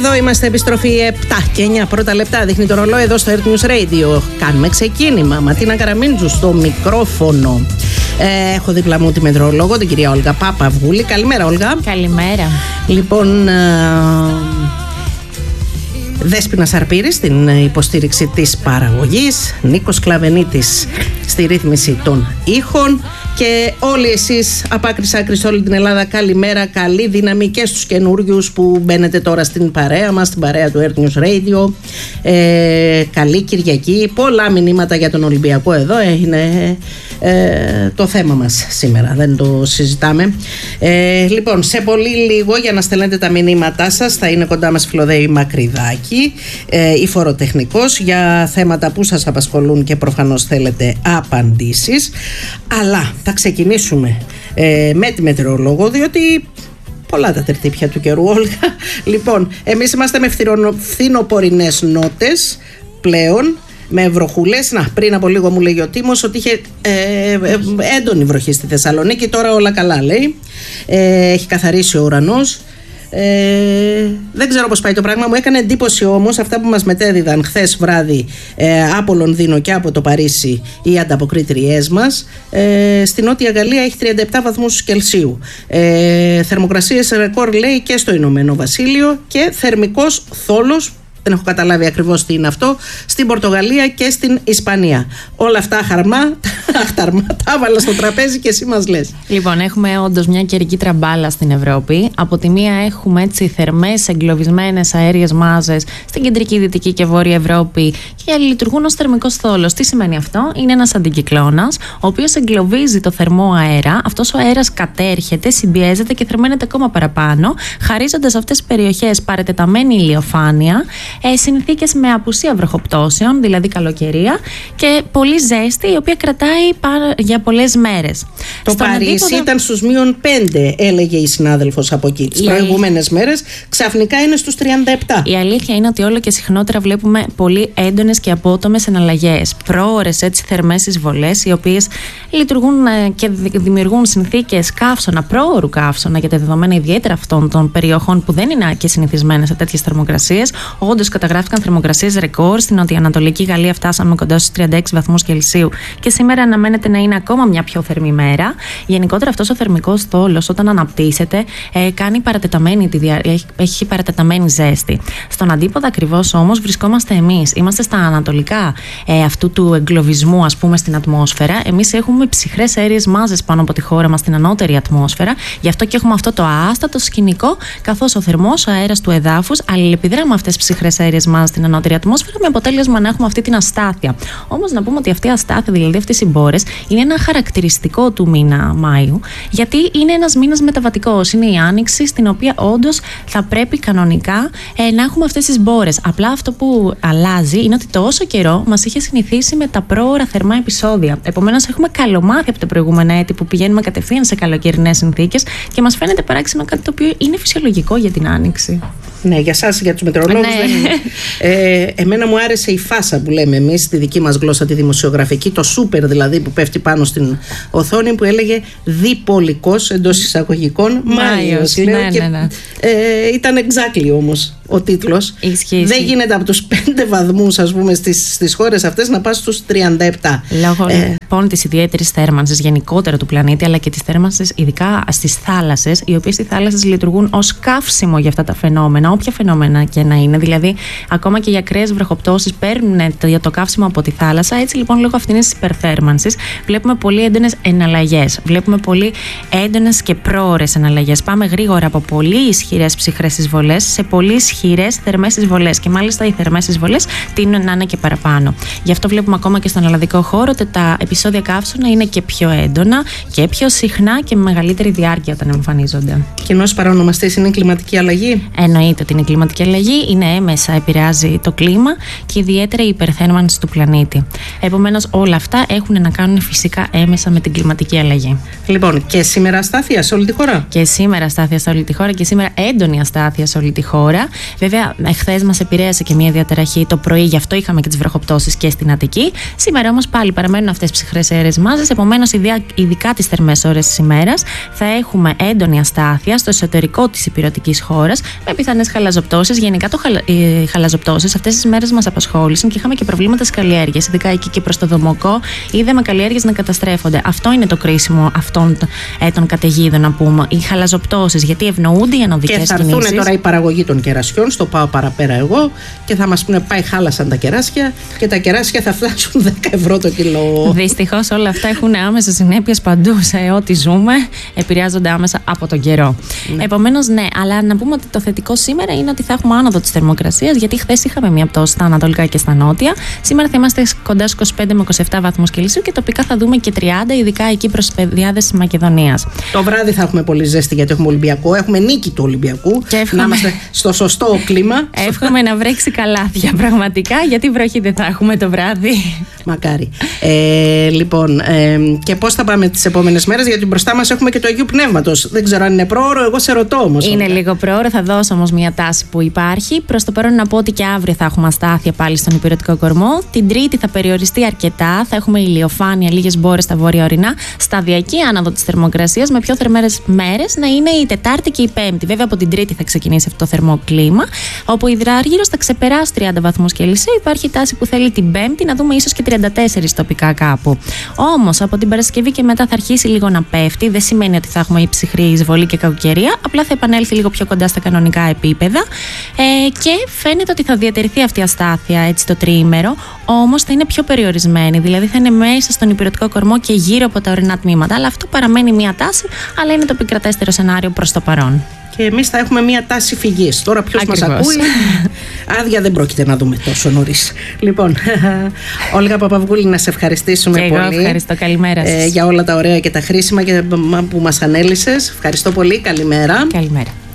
Εδώ είμαστε, επιστροφή 7 και 9 πρώτα λεπτά. Δείχνει το ρολόι εδώ στο Earth News Radio. Κάνουμε ξεκίνημα. Ματίνα Καραμίντζου στο μικρόφωνο. Έχω δίπλα μου τη μετρολόγο, την κυρία Όλγα Παπαυγούλη. Καλημέρα, Όλγα. Καλημέρα. Λοιπόν, Δέσποινα Σαρπήρη στην υποστήριξη της παραγωγής, Νίκος Κλαβενίτης στη ρύθμιση των ήχων. Και όλοι εσείς από άκρη σ' άκρη σε όλη την Ελλάδα, καλημέρα, καλή δύναμη και στους καινούριους που μπαίνετε τώρα στην παρέα μας, στην παρέα του Earth News Radio. Καλή Κυριακή. Πολλά μηνύματα για τον Ολυμπιακό εδώ. Είναι το θέμα μας σήμερα, δεν το συζητάμε. Λοιπόν, σε πολύ λίγο για να στέλνετε τα μηνύματά σας θα είναι κοντά μας Φιλοδέη Μακρυδάκη, η φοροτεχνικός, για θέματα που σας απασχολούν και προφανώς θέλετε απαντήσεις. Αλλά θα ξεκινήσουμε με τη μετεωρολόγο, διότι πολλά τα τερτύπια του καιρού, Όλγα. Λοιπόν, εμείς είμαστε με φθινοπορεινές νότες πλέον, με βροχούλες. Να, πριν από λίγο μου λέγει ο Τίμος ότι είχε έντονη βροχή στη Θεσσαλονίκη. Τώρα όλα καλά, λέει. Έχει καθαρίσει ο ουρανός. Δεν ξέρω πώς πάει το πράγμα. Μου έκανε εντύπωση όμως αυτά που μας μετέδιδαν χθες βράδυ από Λονδίνο και από το Παρίσι οι ανταποκρίτριές μας. Στη Νότια Γαλλία έχει 37 βαθμούς Κελσίου. Θερμοκρασίες ρεκόρ, λέει, και στο Ηνωμένο Βασίλειο, και θερμικός θόλος, δεν έχω καταλάβει ακριβώς τι είναι αυτό, στην Πορτογαλία και στην Ισπανία. Όλα αυτά χαρμά, τα έβαλα στο τραπέζι και εσύ μας λες. Λοιπόν, έχουμε όντως μια καιρική τραμπάλα στην Ευρώπη. Από τη μία έχουμε έτσι θερμές εγκλωβισμένες αέριες μάζες στην κεντρική, δυτική και βόρεια Ευρώπη και λειτουργούν ως θερμικός θόλος. Τι σημαίνει αυτό? Είναι ένας αντικυκλώνας, ο οποίος εγκλωβίζει το θερμό αέρα. Αυτός ο αέρας κατέρχεται, συμπιέζεται και θερμαίνεται ακόμα παραπάνω, χαρίζοντας αυτές τις περιοχές παρετεταμένη ηλιοφάνεια, συνθήκες με απουσία βροχοπτώσεων, δηλαδή καλοκαιρία, και πολύ ζέστη, η οποία κρατάει για πολλές μέρες. Το Παρίσι ήταν στους -5, έλεγε η συνάδελφος από εκεί τις προηγούμενες μέρες. Ξαφνικά είναι στους 37. Η αλήθεια είναι ότι όλο και συχνότερα βλέπουμε πολύ έντονες και απότομες εναλλαγές. Πρόωρες έτσι θερμές εισβολές, οι οποίες λειτουργούν και δημιουργούν συνθήκες καύσωνα, πρόωρου καύσωνα, για τα δεδομένα ιδιαίτερα αυτών των περιοχών που δεν είναι και συνηθισμένες σε τέτοιες θερμοκρασίες. Όντως καταγράφηκαν θερμοκρασίες ρεκόρ. Στην νοτιοανατολική Γαλλία φτάσαμε κοντά στους 36 βαθμούς Κελσίου και σήμερα αναμένεται να είναι ακόμα μια πιο θερμή μέρα. Γενικότερα αυτός ο θερμικός θόλος, όταν αναπτύσσεται, έχει παρατεταμένη ζέστη. Στον αντίποδα ακριβώς όμως βρισκόμαστε εμείς. Είμαστε στα ανατολικά αυτού του εγκλωβισμού, ας πούμε, στην ατμόσφαιρα. Εμείς έχουμε ψυχρές αέριες μάζες πάνω από τη χώρα μας στην ανώτερη ατμόσφαιρα. Γι' αυτό και έχουμε αυτό το άστατο σκηνικό, καθώς ο θερμός αέρας του εδάφους αλληλεπιδρά με αυτές τις ψυχρές αέριες μάζες στην ανώτερη ατμόσφαιρα, με αποτέλεσμα να έχουμε αυτή την αστάθεια. Όμως να πούμε ότι αυτή η αστάθεια, δηλαδή αυτές οι μπόρες, είναι ένα χαρακτηριστικό του μήνα Μάιου, γιατί είναι ένας μήνας μεταβατικός. Είναι η άνοιξη, στην οποία όντως θα πρέπει κανονικά να έχουμε αυτές τις μπόρες. Απλά αυτό που αλλάζει είναι ότι τόσο καιρό μας είχε συνηθίσει με τα πρόωρα θερμά επεισόδια. Επομένως, έχουμε καλομάθει από τα προηγούμενα έτη που πηγαίνουμε κατευθείαν σε καλοκαιρινές συνθήκες και μας φαίνεται παράξενο κάτι το οποίο είναι φυσιολογικό για την άνοιξη. Ναι, για σας, για τους μετεωρολόγους, ναι, δεν είναι. Εμένα μου άρεσε η φάσα που λέμε εμείς στη δική μας γλώσσα, τη δημοσιογραφική, το σούπερ δηλαδή που πέφτει πάνω στην οθόνη, που έλεγε διπολικός εντός εισαγωγικών Μάιος. Ναι. Ήταν exactly όμως ο τίτλος. Δεν γίνεται από τους 5 βαθμούς, ας πούμε, στις χώρες αυτές να πας στους 37. Λόγω λοιπόν της ιδιαίτερης θέρμανσης γενικότερα του πλανήτη, αλλά και της θέρμανσης ειδικά στις θάλασσες, οι οποίες οι θάλασσες λειτουργούν ως καύσιμο για αυτά τα φαινόμενα, όποια φαινόμενα και να είναι. Δηλαδή, ακόμα και οι ακραίες βροχοπτώσεις παίρνουν το καύσιμο από τη θάλασσα. Έτσι λοιπόν, λόγω αυτής της υπερθέρμανσης, βλέπουμε πολύ έντονες εναλλαγές. Βλέπουμε πολύ έντονες και πρόωρες εναλλαγές. Πάμε γρήγορα από πολύ ισχυρές ψυχρές εισβολές σε πολύ ισχυρές θερμές εισβολές. Και μάλιστα οι θερμές εισβολές τείνουν να είναι και παραπάνω. Γι' αυτό βλέπουμε ακόμα και στον ελλαδικό χώρο ότι τα επεισόδια καύσωνα είναι και πιο έντονα και πιο συχνά και με μεγαλύτερη διάρκεια όταν εμφανίζονται. Κοινός παρονομαστής είναι η κλιματική αλλαγή. Εννοείται ότι είναι η κλιματική αλλαγή, είναι έμεσα επηρεάζει το κλίμα και ιδιαίτερα η υπερθέρμανση του πλανήτη. Επομένως, όλα αυτά έχουν να κάνουν φυσικά έμεσα με την κλιματική αλλαγή. Λοιπόν, και σήμερα αστάθεια σε όλη τη χώρα. Και σήμερα αστάθεια σε όλη τη χώρα και σήμερα έντονη αστάθεια σε όλη τη χώρα. Βέβαια, εχθές μας επηρέασε και μια διαταραχή το πρωί, γι' αυτό είχαμε και τις βροχοπτώσεις και στην Αττική. Σήμερα όμως πάλι παραμένουν αυτές τις ψυχρές αέρες μάζες, επομένως, ειδικά τις θερμές ώρες της ημέρας, θα έχουμε έντονη αστάθεια στο εσωτερικό της ηπειρωτικής χώρας, με πιθανές χαλαζοπτώσεις. Γενικά, οι χαλαζοπτώσεις αυτές τις μέρες μας απασχόλησαν και είχαμε και προβλήματα στις καλλιέργειες. Ειδικά εκεί και προς το Δομοκό, είδαμε καλλιέργειες να καταστρέφονται. Αυτό είναι το κρίσιμο αυτών των καταιγίδων, να πούμε. Οι χαλαζοπτώσεις, γιατί ευνοούνται οι ανωδικές κινήσεις. Και θα έρθουν τώρα η παραγωγή των κερασιών, στο πάω παραπέρα εγώ, και θα μας πούνε πάει, χάλασαν τα κεράσια και τα κεράσια θα φτάσουν 10 ευρώ το κιλό. Δυστυχώς όλα αυτά έχουν άμεσες συνέπειες παντού σε ό,τι ζούμε, επηρεάζονται άμεσα από τον καιρό. Ναι. Επομένως, ναι, αλλά να πούμε ότι το θετικό σήμερα είναι ότι θα έχουμε άνοδο της θερμοκρασίας, γιατί χθες είχαμε μια πτώση στα ανατολικά και στα νότια. Σήμερα θα είμαστε κοντά στους 25 με 27 βαθμούς Κελσίου και τοπικά θα δούμε και 30, ειδικά εκεί προς τις πεδιάδες της Μακεδονίας. Το βράδυ θα έχουμε πολύ ζέστη, γιατί έχουμε Ολυμπιακό, έχουμε νίκη του Ολυμπιακού. Να είμαστε στο σωστό κλίμα. Εύχομαι να βρέξει καλάθια πραγματικά, γιατί βροχή δεν θα έχουμε το βράδυ. Μακάρι. Λοιπόν, και πώς θα πάμε τις επόμενες μέρες, γιατί μπροστά μας έχουμε και το Αγίου Πνεύματος. Δεν ξέρω αν είναι πρόωρο, εγώ σε ρωτώ όμως. Είναι λίγο πρόωρο, θα δώσω όμως μια τάση που υπάρχει. Προς το παρόν να πω ότι και αύριο θα έχουμε αστάθεια πάλι στον ηπειρωτικό κορμό. Την Τρίτη θα περιοριστεί αρκετά, θα έχουμε ηλιοφάνεια, λίγες μπόρες στα βόρεια ορεινά. Σταδιακή άνοδο της θερμοκρασίας, με πιο θερμές μέρες να είναι η Τετάρτη και η Πέμπτη. Βέβαια από την Τρίτη θα ξεκινήσει αυτό το θερμό κλίμα, όπου η υδράργυρος θα ξεπεράσει 30 βαθμούς Κελσίου. Υπάρχει τάση που θέλει την Πέμπτη να δούμε ίσως και 34 τοπικά κάπου. Όμως από την Παρασκευή και μετά θα αρχίσει λίγο να πέφτει. Δεν σημαίνει ότι θα έχουμε ψυχρή εισβολή και κακοκαιρία, απλά θα επανέλθει λίγο πιο κοντά στα κανονικά επίπεδα. Και φαίνεται ότι θα διατηρηθεί αυτή η αστάθεια έτσι το τριήμερο, όμως θα είναι πιο περιορισμένη. Δηλαδή θα είναι μέσα στον ηπειρωτικό κορμό και γύρω από τα ορεινά τμήματα. Αλλά αυτό παραμένει μια τάση, αλλά είναι το επικρατέστερο σενάριο προς το παρόν. Και εμείς θα έχουμε μια τάση φυγής. Τώρα ποιος μας ακούει, άδεια δεν πρόκειται να δούμε τόσο νωρίς. Λοιπόν, Όλγα Παπαυγούλη, να σε ευχαριστήσουμε και πολύ. Εγώ ευχαριστώ, καλημέρα σας. Για όλα τα ωραία και τα χρήσιμα που μας ανέλυσες. Ευχαριστώ πολύ, καλημέρα. Καλημέρα.